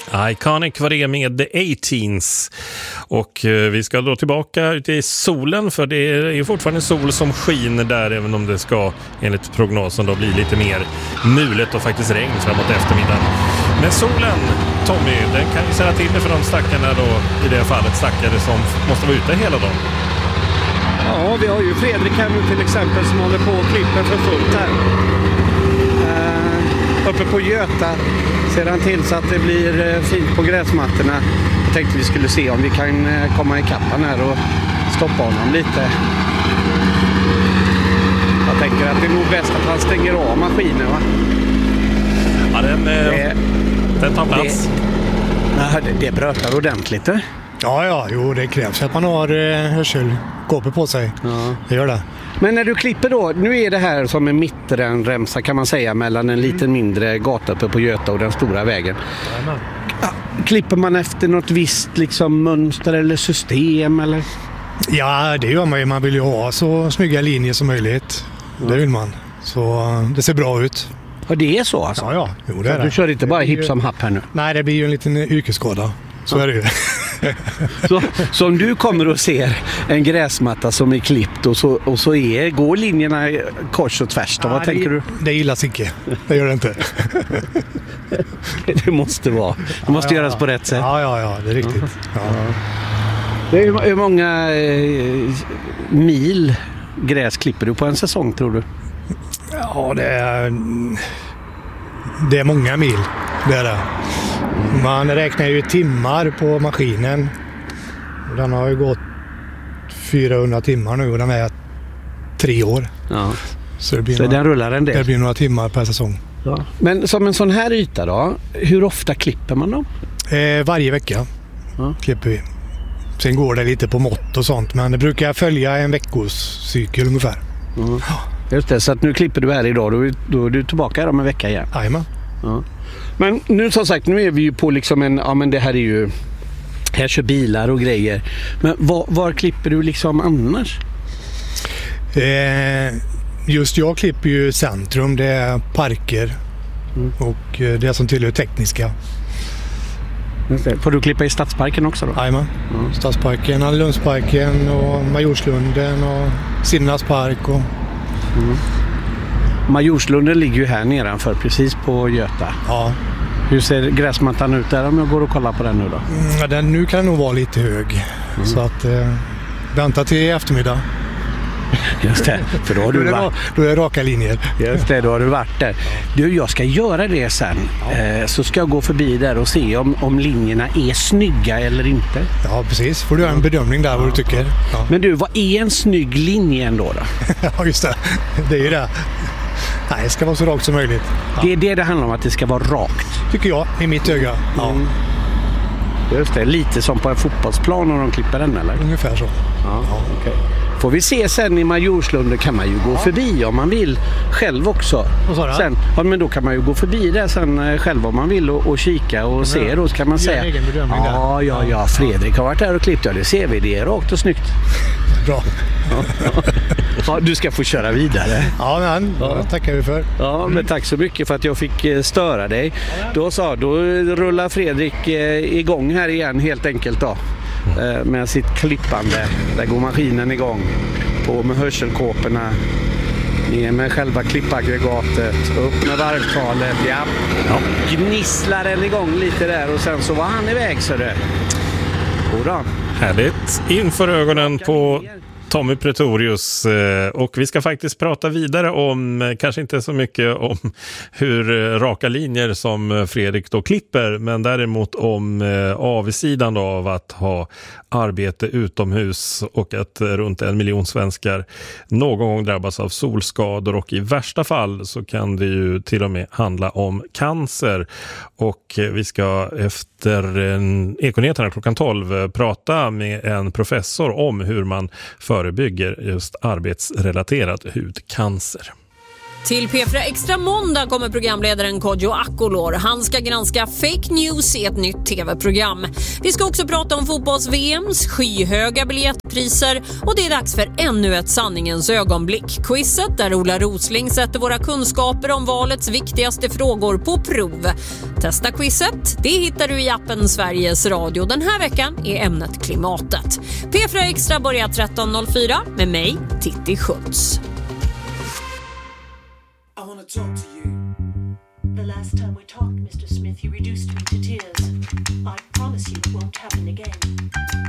Iconic var det med The 18s. Och vi ska då tillbaka ut i solen, för det är ju fortfarande sol som skiner där, även om det ska enligt prognosen då bli lite mer mulet och faktiskt regn framåt eftermiddagen. Men solen, Tommy, den kan ju säga till det för de stackarna då, i det fallet stackare som måste vara ute hela dagen. Ja, vi har ju Fredrik här nu till exempel som håller på och klipper för fullt här. Uppe på Göta ser han till så att det blir fint på gräsmattorna. Jag tänkte vi skulle se om vi kan komma i kappan här och stoppa honom lite. Jag tänker att det är nog bäst att han stänger av maskinen, va? Ja, den tar plats. Det brötar ordentligt, det. Ja, det krävs att man har hörselkåpor på sig. Ja. Det gör det. Men när du klipper då, nu är det här som en mittenremsa kan man säga mellan en liten mindre gata uppe på Göta och den stora vägen. Klipper man efter något visst liksom mönster eller system eller? Ja, det gör man ju. Man vill ju ha så snygga linjer som möjligt. Ja. Det vill man. Så det ser bra ut. Och det är så alltså? Ja. Jo, det är det. Du kör inte bara hipp som happ här nu? Nej, det blir ju en liten yrkesskada. Så är det ju. Så om du kommer och ser en gräsmatta som är klippt och så går linjerna kors och tvärs då, vad tänker du? Det gillas inte. Det gör det inte. Det måste vara. Det måste göras på rätt sätt. Ja, det är riktigt. Ja. Det är hur många mil gräs klipper du på en säsong, tror du? Ja, det är många mil. Det är det. Man räknar ju timmar på maskinen. Den har ju gått 400 timmar nu och den är 3 år. Ja. Så den rullar en del. Det blir några timmar per säsong. Ja. Men som en sån här yta då, hur ofta klipper man dem? Varje vecka klipper vi. Sen går det lite på mått och sånt, men det brukar följa en veckoscykel ungefär. Mm. Just det, så att nu klipper du här idag, då är du tillbaka om en vecka igen. Jajamän. Ja. Men nu som sagt, nu är vi ju på liksom men det här är ju, här kör bilar och grejer. Men var klipper du liksom annars? Just jag klipper ju centrum, det är parker och det som tillhör tekniska. Får du klippa i Stadsparken också då? Jajamän. Stadsparken, Annelundsparken och Majorslunden och Sinnas park och... Majorslunden ligger ju här nedanför, precis på Göta. Ja. Hur ser gräsmattan ut där om jag går och kollar på den nu då? Nu kan den nog vara lite hög. Så att vänta till eftermiddag. Just det, för då har du varit... Då är det raka linjer. Just det, då har du varit där. Du, jag ska göra det sen. Så ska jag gå förbi där och se om linjerna är snygga eller inte. Ja, precis. Får du göra en bedömning där vad du tycker. Ja. Men du, vad är en snygg linje ändå då? Ja, just det. Det är ju det. Nej, det ska vara så rakt som möjligt. Ja. Det är det handlar om, att det ska vara rakt. Tycker jag, i mitt öga. Ja. Just det, lite som på en fotbollsplan när de klipper den, eller? Ungefär så. Ja. Okay. Får vi se sen i Majorslunden, kan man ju gå förbi om man vill själv också. Sen, men då kan man ju gå förbi där sen själv om man vill och kika och se, då kan man säga ja, Fredrik har varit där och klippt, det ser vi, det är rakt och snyggt. Bra. Ja, du ska få köra vidare. Ja, men tackar vi för. Ja, men tack så mycket för att jag fick störa dig. Då rullar Fredrik igång här igen helt enkelt då. Med sitt klippande. Där går maskinen igång på med hörselkåporna, ner med själva klippaggregatet, upp med varvtalet, gnisslar den igång lite där och sen så var han iväg så det. Bra. Härligt. Inför ögonen på Tommy Pretorius, och vi ska faktiskt prata vidare om, kanske inte så mycket om hur raka linjer som Fredrik då klipper, men däremot om avsidan då av att ha arbete utomhus och att runt 1 miljon svenskar någon gång drabbas av solskador, och i värsta fall så kan det ju till och med handla om cancer. Och vi ska efter Ekonyheterna klockan 12 prata med en professor om hur man förebygger just arbetsrelaterad hudcancer. Till P4 Extra måndag kommer programledaren Kodjo Akolor. Han ska granska fake news i ett nytt tv-program. Vi ska också prata om fotbolls-VMs, skyhöga biljettpriser och det är dags för ännu ett sanningens ögonblick. Quizet där Ola Rosling sätter våra kunskaper om valets viktigaste frågor på prov. Testa quizet, det hittar du i appen Sveriges Radio. Den här veckan är ämnet klimatet. P4 Extra börjar 13.04 med mig, Titti Schultz. I want to talk to you. The last time we talked, Mr. Smith, you reduced me to tears. I promise you it won't happen again.